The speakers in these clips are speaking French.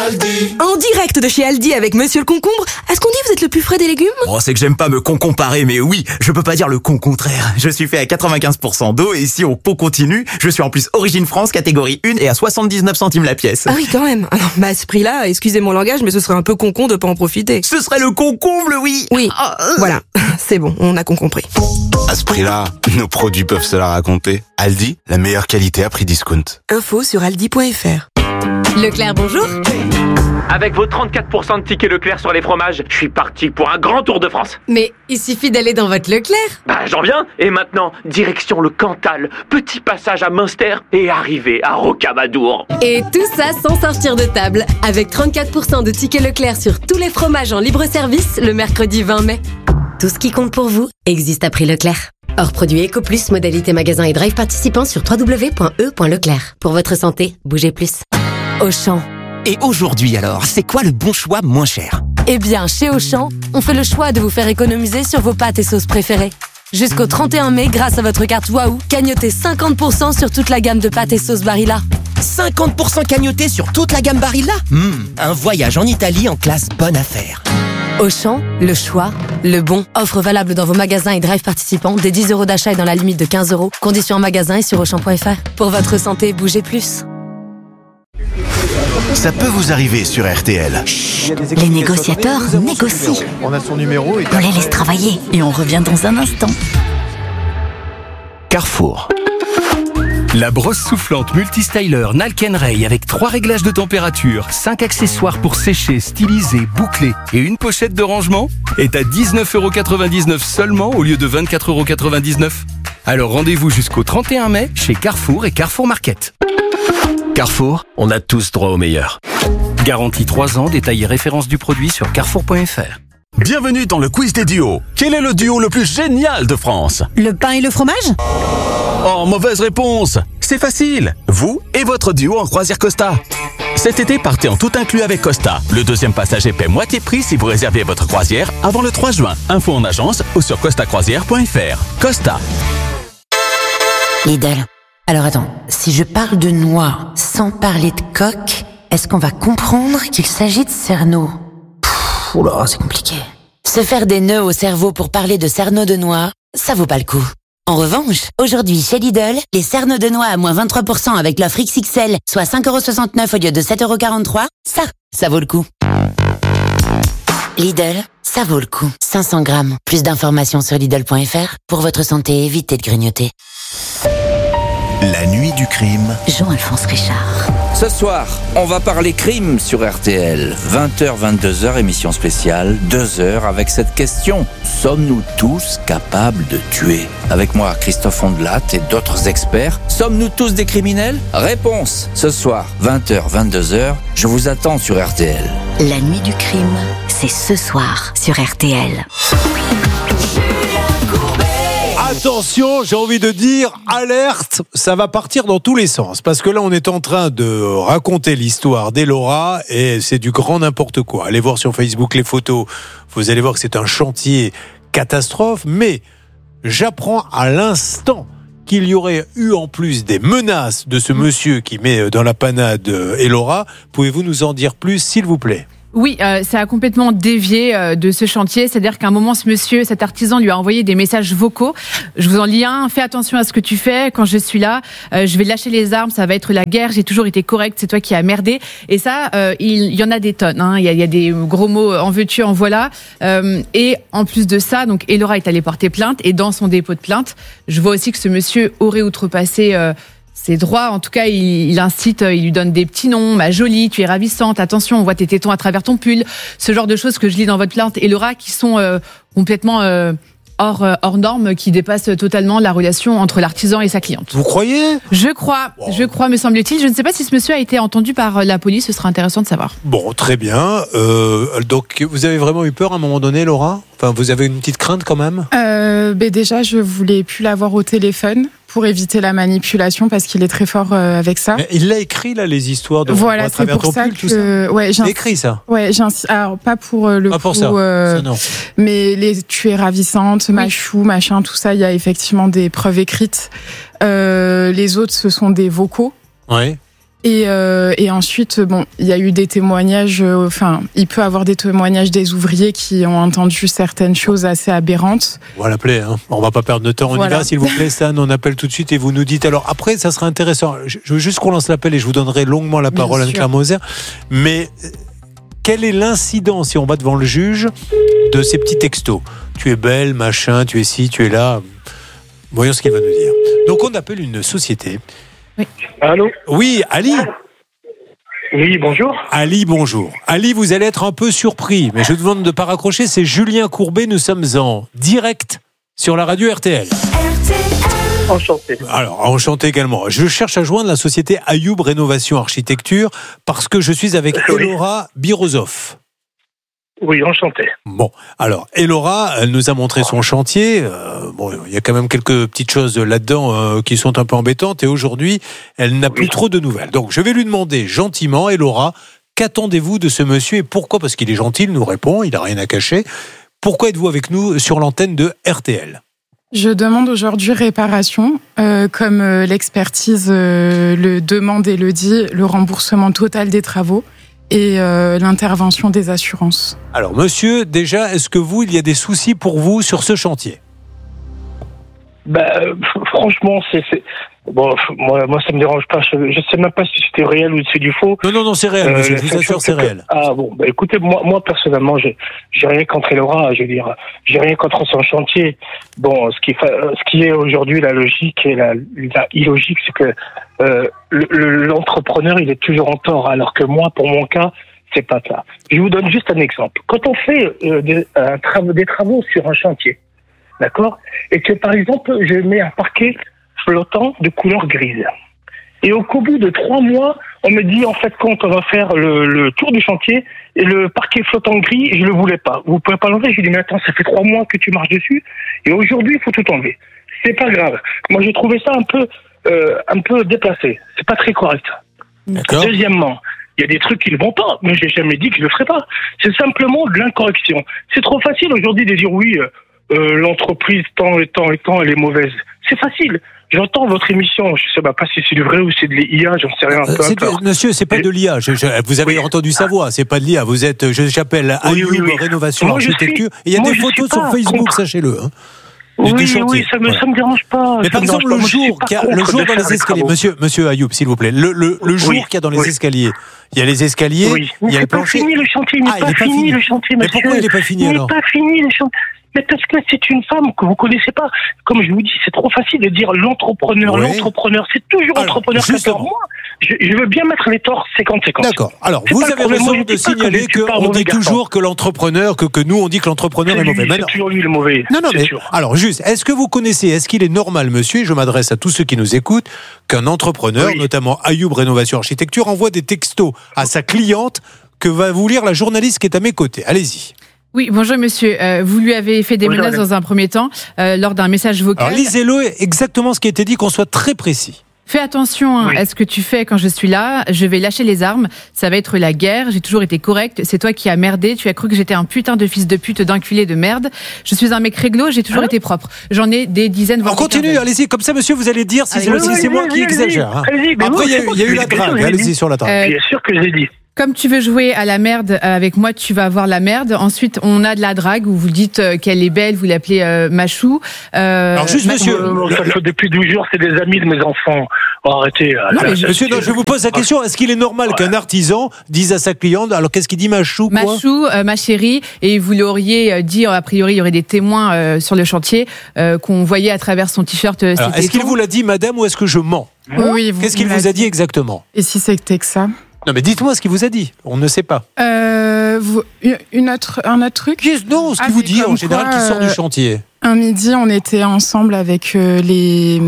Aldi. En direct de chez Aldi avec Monsieur le Concombre. Est-ce qu'on dit vous êtes le plus frais des légumes? Oh, c'est que j'aime pas me comparer, mais oui, je peux pas dire le contraire. Je suis fait à 95% d'eau et si on continue, je suis en plus Origine France, catégorie 1 et à 79 centimes la pièce. Ah oui, quand même. Alors, à ce prix-là, excusez mon langage, mais ce serait un peu con de pas en profiter. Ce serait le concombre, oui. Oui, voilà. C'est bon, on a compris. À ce prix-là, nos produits peuvent se la raconter. Aldi, la meilleure qualité à prix discount. Info sur aldi.fr. Leclerc, bonjour. Avec vos 34% de tickets Leclerc sur les fromages, je suis parti pour un grand tour de France. Mais il suffit d'aller dans votre Leclerc. Bah j'en viens. Et maintenant, direction le Cantal, petit passage à Münster et arrivée à Rocamadour. Et tout ça sans sortir de table. Avec 34% de tickets Leclerc sur tous les fromages en libre service le mercredi 20 mai. Tout ce qui compte pour vous existe à prix Leclerc. Hors produit Eco Plus, modalité magasin et drive participants sur www.e.leclerc. Pour votre santé, bougez plus. Auchan. Et aujourd'hui alors, c'est quoi le bon choix moins cher? Eh bien, chez Auchan, on fait le choix de vous faire économiser sur vos pâtes et sauces préférées. Jusqu'au 31 mai, grâce à votre carte Waouh, cagnotez 50% sur toute la gamme de pâtes et sauces Barilla. 50% cagnoté sur toute la gamme Barilla? Un voyage en Italie en classe bonne affaire. Auchan, le choix, le bon. Offre valable dans vos magasins et drive participants dès 10 € d'achat et dans la limite de 15 €. Conditions en magasin et sur Auchan.fr. Pour votre santé, bougez plus. Ça peut vous arriver sur RTL. Les négociateurs négocient. On a son numéro et On les laisse travailler et on revient dans un instant. Carrefour. La brosse soufflante multistyler Nalken-Ray avec 3 réglages de température, 5 accessoires pour sécher, styliser, boucler et une pochette de rangement est à 19,99 € seulement au lieu de 24,99 €. Alors rendez-vous jusqu'au 31 mai chez Carrefour et Carrefour Market. Carrefour, on a tous droit au meilleur. Garantie 3 ans, détail et référence du produit sur carrefour.fr. Bienvenue dans le quiz des duos. Quel est le duo le plus génial de France? Le pain et le fromage? Oh, mauvaise réponse. C'est facile. Vous et votre duo en croisière Costa. Cet été, partez en tout inclus avec Costa. Le deuxième passager paie moitié prix si vous réservez votre croisière avant le 3 juin. Info en agence ou sur costacroisière.fr. Costa. Lidl. Alors attends, si je parle de noix sans parler de coque, est-ce qu'on va comprendre qu'il s'agit de cerneau? Oula, c'est compliqué. Se faire des nœuds au cerveau pour parler de cerneau de noix, ça vaut pas le coup. En revanche, aujourd'hui chez Lidl, les cerneaux de noix à moins 23% avec l'offre XXL, soit 5,69 € au lieu de 7,43 €, ça vaut le coup. Lidl, ça vaut le coup. 500 grammes. Plus d'informations sur Lidl.fr. Pour votre santé, évitez de grignoter. La nuit du crime. Jean-Alphonse Richard. Ce soir, on va parler crime sur RTL. 20h, 22h, émission spéciale, 2 heures avec cette question. Sommes-nous tous capables de tuer? Avec moi, Christophe Ondelat et d'autres experts. Sommes-nous tous des criminels? Réponse, ce soir, 20h, 22h, je vous attends sur RTL. La nuit du crime, c'est ce soir sur RTL. attention, j'ai envie de dire, alerte, ça va partir dans tous les sens. Parce que là, on est en train de raconter l'histoire d'Elora et c'est du grand n'importe quoi. Allez voir sur Facebook les photos, vous allez voir que c'est un chantier catastrophe. Mais j'apprends à l'instant qu'il y aurait eu en plus des menaces de ce monsieur qui met dans la panade Elora. Pouvez-vous nous en dire plus, s'il vous plaît ? Oui, ça a complètement dévié de ce chantier. C'est-à-dire qu'à un moment, ce monsieur, cet artisan, lui a envoyé des messages vocaux. Je vous en lis un. Fais attention à ce que tu fais. Quand je suis là, je vais lâcher les armes. Ça va être la guerre. J'ai toujours été correct. C'est toi qui as merdé. Et ça, il y en a des tonnes. Hein. Il y a des gros mots en veux-tu, en voilà. Et en plus de ça, donc Elora est allée porter plainte. Et dans son dépôt de plainte, je vois aussi que ce monsieur aurait outrepassé ses droits. En tout cas, il incite, il lui donne des petits noms, ma jolie, tu es ravissante, attention, on voit tes tétons à travers ton pull. Ce genre de choses que je lis dans votre plainte, Elora, qui sont complètement hors normes, qui dépassent totalement la relation entre l'artisan et sa cliente. Vous croyez ? Je crois, me semble-t-il. Je ne sais pas si ce monsieur a été entendu par la police, ce sera intéressant de savoir. Bon, très bien. Donc, vous avez vraiment eu peur à un moment donné, Laura ? Enfin, vous avez une petite crainte quand même ? Déjà, je voulais plus l'avoir au téléphone pour éviter la manipulation parce qu'il est très fort avec ça. Mais il l'a écrit là, les histoires de voilà, à travers ton pull, tout ça. Ouais, j'ai écrit ça. Ouais, alors pas pour le pas coup, pour ça. Ça, non. Mais les tu es ravissante, machou, machin, tout ça, il y a effectivement des preuves écrites. Les autres, ce sont des vocaux. Ouais. Et ensuite, bon, il y a eu des témoignages, il peut avoir des témoignages des ouvriers qui ont entendu certaines choses assez aberrantes. On va l'appeler, hein. On va pas perdre de temps, on y va, s'il vous plaît, Stan, on appelle tout de suite et vous nous dites. Alors après, ça sera intéressant, je veux juste qu'on lance l'appel et je vous donnerai longuement la parole, Anne-Claire Moser, mais quel est l'incident, si on va devant le juge, de ces petits textos? Tu es belle, machin, tu es ci, tu es là. Voyons ce qu'il va nous dire. Donc on appelle une société. Oui. Allô ? Oui, Ali. Oui, bonjour. Ali, bonjour. Ali, vous allez être un peu surpris, mais je vous demande de ne pas raccrocher, c'est Julien Courbet, nous sommes en direct sur la radio RTL. Enchanté. Alors, enchanté également. Je cherche à joindre la société Ayoub Rénovation Architecture parce que je suis avec Elora Birozov. Oui, enchanté. Bon, alors, Elora, elle nous a montré son chantier. Il y a quand même quelques petites choses là-dedans qui sont un peu embêtantes. Et aujourd'hui, elle n'a plus trop de nouvelles. Donc, je vais lui demander gentiment, Elora, qu'attendez-vous de ce monsieur et pourquoi ? Parce qu'il est gentil, il nous répond, il n'a rien à cacher. Pourquoi êtes-vous avec nous sur l'antenne de RTL ? Je demande aujourd'hui réparation, comme l'expertise le demande et le dit, le remboursement total des travaux et l'intervention des assurances. Alors, monsieur, déjà, est-ce que il y a des soucis pour vous sur ce chantier ? Franchement, bon, moi, ça me dérange pas. Je sais même pas si c'était réel ou si c'est du faux. Non, c'est réel, monsieur. Je vous assure, c'est réel. Ah bon, écoutez, moi personnellement, j'ai rien contre Elora. Je veux dire, j'ai rien contre son chantier. Bon, ce qui est aujourd'hui la logique et la illogique, c'est que l'entrepreneur, il est toujours en tort, alors que moi, pour mon cas, c'est pas ça. Je vous donne juste un exemple. Quand on fait des travaux sur un chantier, d'accord, et que par exemple, je mets un parquet flottant de couleur grise, et au bout de 3 mois, on me dit en fait quand on va faire le tour du chantier et le parquet flottant gris, je le voulais pas. Vous pouvez pas l'enlever. Je dis mais attends, ça fait 3 mois que tu marches dessus et aujourd'hui il faut tout enlever. C'est pas grave. Moi j'ai trouvé ça un peu déplacé. C'est pas très correct. D'accord. Deuxièmement, il y a des trucs qui ne vont pas, mais j'ai jamais dit que je le ferais pas. C'est simplement de l'incorrection. C'est trop facile aujourd'hui de dire oui, l'entreprise tant et tant et tant, elle est mauvaise. C'est facile. J'entends votre émission, je sais pas si c'est du vrai ou c'est de l'IA, j'en sais rien. Monsieur, c'est pas de l'IA. Vous avez entendu sa voix, c'est pas de l'IA. J'appelle Ayoub Rénovation Architecture. Et il y a des photos sur Facebook, sachez-le. Hein. Oui, ça me dérange pas. Mais par exemple, le jour dans les escaliers, monsieur Ayoub, s'il vous plaît, le jour qu'il y a dans les escaliers, il y a les escaliers, il y a le plancher. Il n'est pas fini le chantier, il n'est pas fini le chantier, monsieur. Mais pourquoi il n'est pas fini alors ? Il n'est pas fini le chantier. Mais parce que c'est une femme que vous connaissez pas. Comme je vous dis, c'est trop facile de dire l'entrepreneur, c'est toujours entrepreneur que pour moi. Je veux bien mettre les torts 50-50. D'accord. Alors, vous avez raison de signaler qu'on dit toujours que l'entrepreneur, que nous, on dit que l'entrepreneur est mauvais. C'est toujours lui le mauvais. Non, mais alors juste, est-ce qu'il est normal, monsieur, et je m'adresse à tous ceux qui nous écoutent, qu'un entrepreneur, notamment Ayoub Rénovation Architecture, envoie des textos à sa cliente que va vous lire la journaliste qui est à mes côtés. Allez-y. Oui, bonjour monsieur. Vous lui avez fait des menaces dans un premier temps lors d'un message vocal. Alors lisez-le exactement ce qui a été dit, qu'on soit très précis. Fais attention à ce que tu fais quand je suis là. Je vais lâcher les armes. Ça va être la guerre. J'ai toujours été correct. C'est toi qui as merdé. Tu as cru que j'étais un putain de fils de pute, d'enculé de merde. Je suis un mec réglo. J'ai toujours été propre. J'en ai des dizaines. On continue. Allez-y. Comme ça, monsieur, vous allez dire si c'est moi qui exagère. Hein. Après, il y a eu la drague. Allez-y sur la drague. Bien sûr que j'ai dit. Comme tu veux jouer à la merde avec moi, tu vas avoir la merde. Ensuite, on a de la drague où vous dites qu'elle est belle, vous l'appelez Machou. Alors juste, monsieur, ça fait depuis 12 jours, c'est des amis de mes enfants. Arrêtez. Monsieur, je vous pose la question. Est-ce qu'il est normal qu'un artisan dise à sa cliente, alors qu'est-ce qu'il dit, Machou, quoi ? Machou, ma chérie, et vous l'auriez dit, a priori, il y aurait des témoins sur le chantier qu'on voyait à travers son t-shirt. Est-ce qu'il vous l'a dit, madame, ou est-ce que je mens ? Oui. Qu'est-ce qu'il vous a dit exactement ? Et si c'était que ça ? Non, mais dites-moi ce qu'il vous a dit. On ne sait pas. Un autre truc ? Non, ce qu'il vous dit en général qui sort du chantier. Un midi, on était ensemble avec les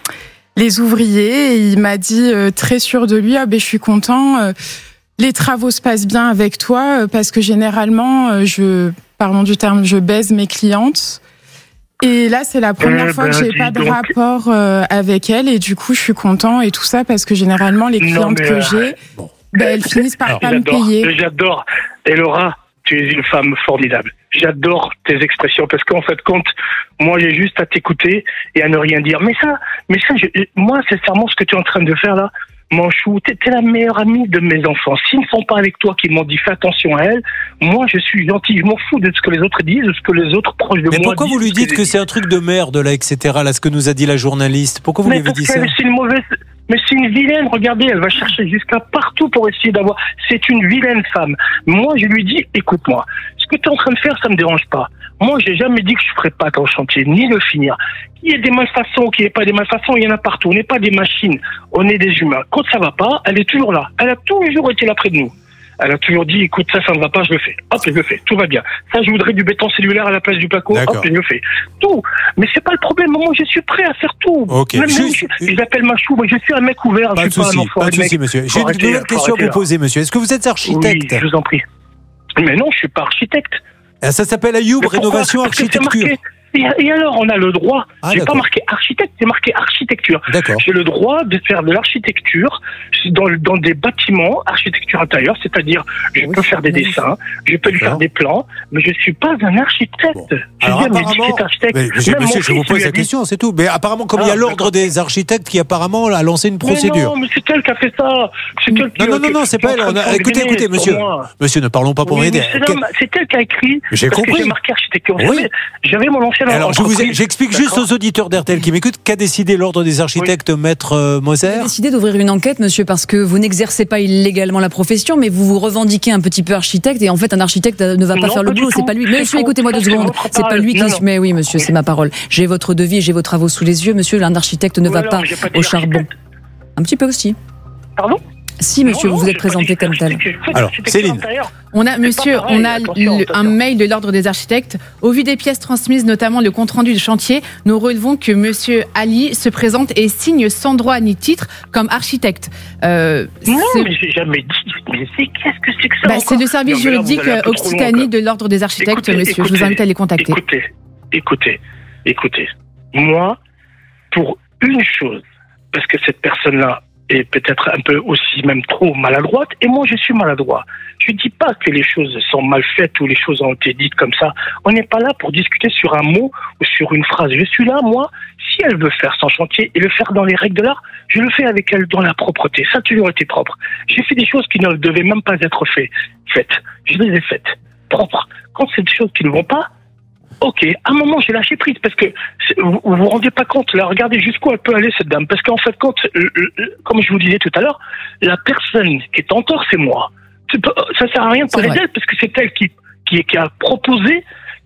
ouvriers et il m'a dit très sûr de lui, je suis content, les travaux se passent bien avec toi parce que généralement, pardon du terme, je baise mes clientes. Et là, c'est la première fois que j'ai pas de rapport avec elle et du coup, je suis content et tout ça parce que généralement, les clientes que j'ai, elles finissent par pas me payer. J'adore. Elora, tu es une femme formidable. J'adore tes expressions parce qu'en fait, moi, j'ai juste à t'écouter et à ne rien dire. Mais ça, moi, sincèrement, ce que tu es en train de faire là, Manchou, t'es la meilleure amie de mes enfants. S'ils ne sont pas avec toi, qui m'ont dit fais attention à elle, moi je suis gentil, je m'en fous de ce que les autres disent, de ce que les autres proches de moi disent. Mais pourquoi vous lui dites que c'est un truc de merde, là, etc., là, ce que nous a dit la journaliste? Pourquoi vous lui avez dit ça? C'est une mauvaise... Mais c'est une vilaine, regardez, elle va chercher jusqu'à partout pour essayer d'avoir... C'est une vilaine femme. Moi, je lui dis, écoute-moi, ce que tu es en train de faire, ça me dérange pas. Moi, j'ai jamais dit que je ferais pas ton chantier, ni le finir. Qu'il y ait des malfaçons, qu'il n'y ait pas des malfaçons, il y en a partout. On n'est pas des machines, on est des humains. Quand ça va pas, elle est toujours là. Elle a toujours été là près de nous. Elle a toujours dit, écoute, ça ne va pas, je le fais. Hop, je le fais. Tout va bien. Ça, je voudrais du béton cellulaire à la place du placo. Hop, je le fais. Tout. Mais c'est pas le problème. Moi, je suis prêt à faire tout. Okay. Je l'appelle Machou. Moi, je suis un mec ouvert. Pas de souci, monsieur. J'ai une nouvelle question à vous poser, monsieur. Est-ce que vous êtes architecte? Oui, je vous en prie. Mais non, je suis pas architecte. Ça s'appelle Ayoub, rénovation architecture. Et alors, on a le droit, j'ai pas marqué architecte, c'est marqué architecture. J'ai le droit de faire de l'architecture dans des bâtiments, architecture intérieure, c'est-à-dire je peux faire des dessins, je peux lui faire des plans, mais je suis pas un architecte. Alors apparemment, monsieur, je vous pose la question, c'est tout. Mais apparemment, comme il y a l'ordre des architectes qui apparemment a lancé une procédure. Mais non, mais c'est elle qui a fait ça. Non, c'est pas elle. Écoutez, monsieur. Monsieur, ne parlons pas pour m'aider. C'est elle qui a écrit. J'ai compris. J'ai marqué architecture. Oui. J'avais mon ancien. Alors, j'explique juste aux auditeurs d'RTL qui m'écoutent qu'a décidé l'ordre des architectes, maître Moser. Vous avez décidé d'ouvrir une enquête, monsieur, parce que vous n'exercez pas illégalement la profession, mais vous vous revendiquez un petit peu architecte, et en fait, un architecte ne va pas faire le boulot, c'est pas lui. Monsieur, écoutez-moi 2 secondes. C'est pas lui qui. Mais oui, monsieur, c'est ma parole. J'ai votre devis, j'ai vos travaux sous les yeux, monsieur. Un architecte ne va pas au charbon. Un petit peu aussi. Pardon? Si, monsieur, vous vous êtes présenté comme tel. Alors, Céline. On a un mail de l'ordre des architectes. Au vu des pièces transmises, notamment le compte-rendu du chantier, nous relevons que monsieur Ali se présente et signe sans droit ni titre comme architecte. Non, mais j'ai jamais dit. Mais qu'est-ce que c'est que ça? C'est le service juridique Occitanie de l'ordre des architectes, monsieur. Je vous invite à les contacter. Écoutez. Moi, pour une chose, parce que cette personne-là est peut-être un peu aussi même trop maladroite, et moi je suis maladroit. Je dis pas que les choses sont mal faites ou les choses ont été dites comme ça. On n'est pas là pour discuter sur un mot ou sur une phrase. Je suis là, moi, si elle veut faire son chantier et le faire dans les règles de l'art, je le fais avec elle dans la propreté. Ça a toujours été propre. J'ai fait des choses qui ne devaient même pas être faites. Je les ai faites propres. Quand c'est des choses qui ne vont pas, ok, à un moment j'ai lâché prise parce que vous vous rendez pas compte, là, regardez jusqu'où elle peut aller cette dame, parce qu'en fait, comme je vous disais tout à l'heure, la personne qui est en tort, c'est moi. Ça sert à rien de parler d'elle parce que c'est elle qui a proposé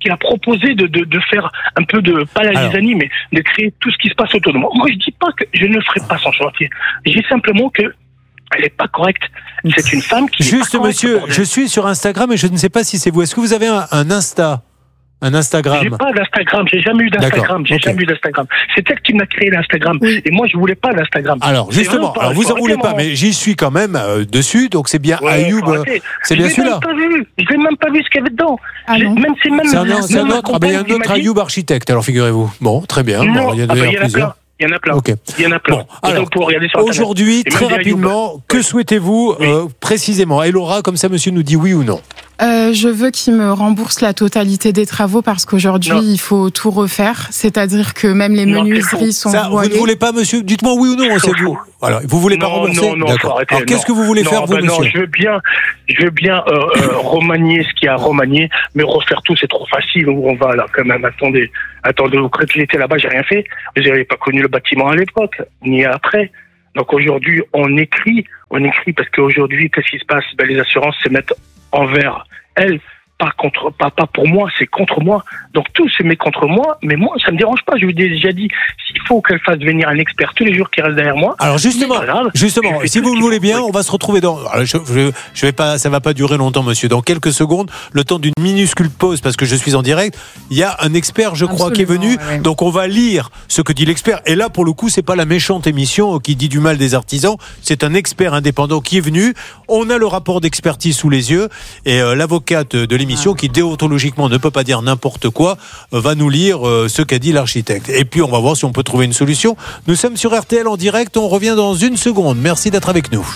de faire un peu de, pas la zizanie, mais de créer tout ce qui se passe autour de moi. Moi, je dis pas que je ne ferai pas son chantier. Je dis simplement que elle n'est pas correcte. C'est une femme qui. Juste, monsieur, je suis sur Instagram et je ne sais pas si c'est vous. Est-ce que vous avez un Insta? Un Instagram? J'ai pas d'Instagram, j'ai jamais eu d'Instagram, jamais eu d'Instagram. C'est elle qui m'a créé l'Instagram. Et moi, je voulais pas d'Instagram. Alors, justement, vous en voulez pas, mais j'y suis quand même dessus, donc c'est bien Ayoub. C'est bien celui-là. Je l'ai même pas vu ce qu'il y avait dedans. C'est un autre, il y a un autre Ayoub architecte, alors figurez-vous. Bon, très bien. Il y en a plein. Il y en a plein. Okay. Il y en a plein. Bon, alors, aujourd'hui, très rapidement, que souhaitez-vous précisément? Et Laura, comme ça, monsieur nous dit oui ou non. Je veux qu'il me rembourse la totalité des travaux parce qu'aujourd'hui, il faut tout refaire. C'est-à-dire que même les menuiseries sont voilées. Vous ne voulez pas, monsieur? Dites-moi oui ou non, c'est vous. Alors, vous voulez pas rembourser? Non, d'accord. Alors, qu'est-ce que vous voulez faire, vous, monsieur? Je veux bien remanier ce qu'il y a à remanier, mais refaire tout, c'est trop facile. On va là, quand même. Attendez, quand j'étais là-bas, j'ai rien fait. Vous n'avez pas connu le bâtiment à l'époque, ni après. Donc aujourd'hui, on écrit parce qu'aujourd'hui, qu'est-ce qui se passe? Les assurances se mettent envers elle, pas pour moi, c'est contre moi. Donc tout se met contre moi, mais moi ça me dérange pas. Je vous ai déjà dit, s'il faut qu'elle fasse venir un expert tous les jours qui reste derrière moi. Alors justement, si vous le voulez bien, on va se retrouver dans. Alors, je vais pas, ça va pas durer longtemps, monsieur. Dans quelques secondes, le temps d'une minuscule pause parce que je suis en direct. Il y a un expert, je crois, qui est venu. Ouais. Donc on va lire ce que dit l'expert. Et là, pour le coup, c'est pas la méchante émission qui dit du mal des artisans. C'est un expert indépendant qui est venu. On a le rapport d'expertise sous les yeux et l'avocate de l'émission qui déontologiquement ne peut pas dire n'importe quoi va nous lire ce qu'a dit l'architecte. Et puis on va voir si on peut trouver une solution. Nous sommes sur RTL en direct. On revient dans une seconde. Merci d'être avec nous.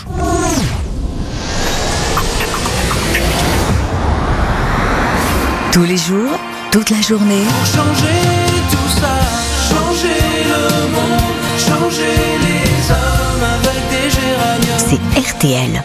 Tous les jours, toute la journée. Changer tout ça, changer le monde, changer les hommes avec des gestes. C'est RTL.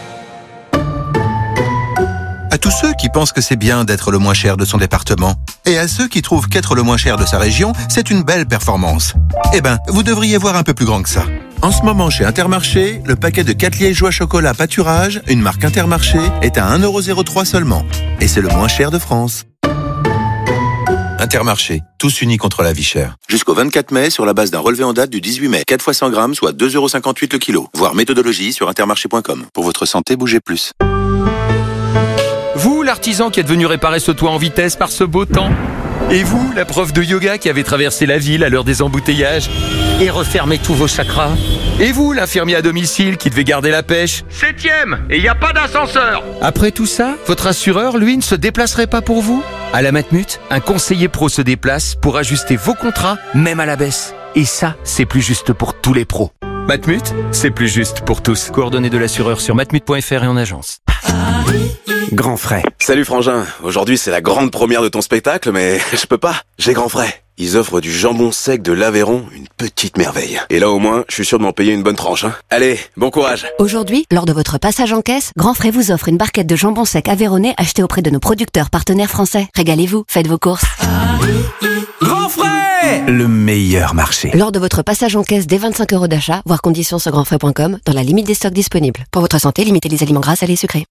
À tous ceux qui pensent que c'est bien d'être le moins cher de son département, et à ceux qui trouvent qu'être le moins cher de sa région, c'est une belle performance. Eh ben, vous devriez voir un peu plus grand que ça. En ce moment, chez Intermarché, le paquet de 4 liégeois chocolat pâturage, une marque Intermarché, est à 1,03€ seulement. Et c'est le moins cher de France. Intermarché, tous unis contre la vie chère. Jusqu'au 24 mai, sur la base d'un relevé en date du 18 mai. 4 fois 100 grammes, soit 2,58€ le kilo. Voir méthodologie sur intermarché.com. Pour votre santé, bougez plus. Vous, l'artisan qui est venu réparer ce toit en vitesse par ce beau temps. Et vous, la prof de yoga qui avait traversé la ville à l'heure des embouteillages et refermé tous vos chakras. Et vous, l'infirmier à domicile qui devait garder la pêche. 7e, et il n'y a pas d'ascenseur. Après tout ça, votre assureur, lui, ne se déplacerait pas pour vous? À la Matmut, un conseiller pro se déplace pour ajuster vos contrats, même à la baisse. Et ça, c'est plus juste pour tous les pros. Matmut, c'est plus juste pour tous. Coordonnées de l'assureur sur matmut.fr et en agence. Grand frais. Salut Frangin, aujourd'hui c'est la grande première de ton spectacle, mais je peux pas, j'ai Grand frais. Ils offrent du jambon sec de l'Aveyron, une petite merveille. Et là au moins, je suis sûr de m'en payer une bonne tranche. Hein. Allez, bon courage. Aujourd'hui, lors de votre passage en caisse, Grand Frais vous offre une barquette de jambon sec aveyronnais achetée auprès de nos producteurs partenaires français. Régalez-vous, faites vos courses. Grand frais, le meilleur marché. Lors de votre passage en caisse dès 25€ d'achat, voir conditions sur grandfrais.com, dans la limite des stocks disponibles. Pour votre santé, limitez les aliments gras, salés et sucrés.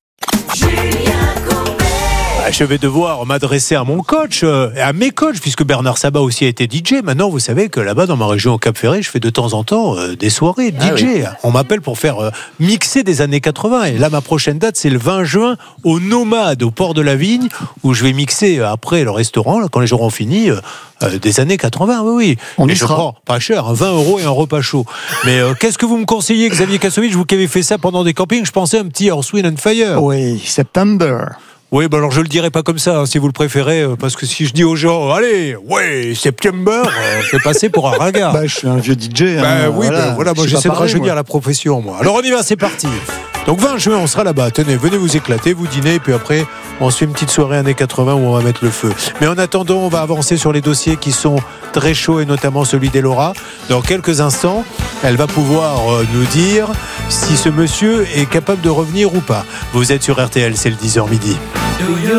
Je vais devoir m'adresser à mon coach, à mes coachs, puisque Bernard Sabat aussi a été DJ. Maintenant, vous savez que là-bas, dans ma région, au Cap-Ferré, je fais de temps en temps des soirées DJ. Oui. On m'appelle pour faire mixer des années 80. Et là, ma prochaine date, c'est le 20 juin au Nomade, au Port de la Vigne, où je vais mixer après le restaurant, là, quand les gens auront fini, des années 80. Oui. Et je prends pas cher, 20€ et un repas chaud. Mais qu'est-ce que vous me conseillez, Xavier Kassovitch, vous qui avez fait ça pendant des campings? Je pensais à un petit Earth, Wind & Fire. Oui, September. Oui, bah alors je le dirai pas comme ça, hein, si vous le préférez, parce que si je dis aux gens, allez, ouais, September, je vais passer pour un ringard. Bah, je suis un vieux DJ. Hein, oui, voilà, moi j'essaie de rajeunir la profession, moi. Alors on y va, c'est parti. Donc 20 juin, on sera là-bas. Tenez, venez vous éclater, vous dînez, et puis après, on se fait une petite soirée années 80 où on va mettre le feu. Mais en attendant, on va avancer sur les dossiers qui sont très chauds, et notamment celui d'Elora. Dans quelques instants, elle va pouvoir nous dire si ce monsieur est capable de revenir ou pas. Vous êtes sur RTL, c'est le 10h midi.